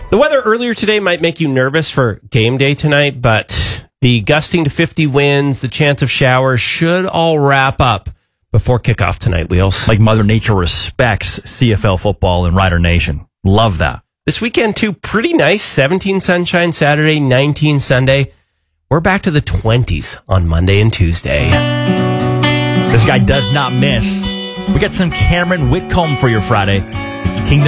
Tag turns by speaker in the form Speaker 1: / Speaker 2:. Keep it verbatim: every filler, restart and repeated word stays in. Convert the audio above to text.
Speaker 1: The weather earlier today might make you nervous for game day tonight, but the gusting to fifty winds, the chance of showers should all wrap up before kickoff tonight, Wheels.
Speaker 2: Like Mother Nature respects C F L football and Rider Nation. Love that.
Speaker 1: This weekend, too, pretty nice. seventeen sunshine Saturday, nineteen Sunday. We're back to the twenties on Monday and Tuesday.
Speaker 2: This guy does not miss. We got some Cameron Whitcomb for your Friday. It's Kingdom